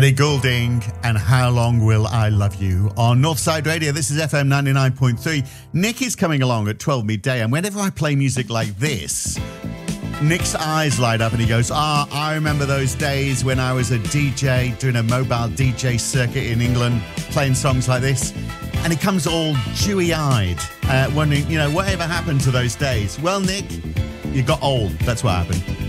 Ellie Goulding and How Long Will I Love You on Northside Radio. This is FM 99.3. Nick is coming along at 12 midday, and whenever I play music like this, Nick's eyes light up and he goes, I remember those days when I was a DJ doing a mobile DJ circuit in England, playing songs like this. And he comes all dewy-eyed, wondering, whatever happened to those days? Well, Nick, you got old. That's what happened.